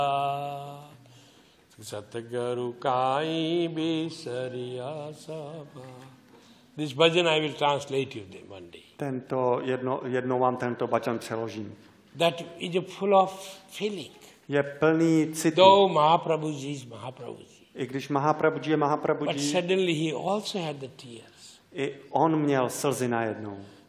Satgaru Kai Bisariya Sabha. This bhajan I will translate you one day. Jednou vám tento bhajan přeložím. That is full of feeling. Je plný citu. Though Mahaprabhuji is Mahaprabhuji. I když Mahaprabhuji je Mahaprabhuji. But suddenly he also had the tears. I on měl slzy najednou.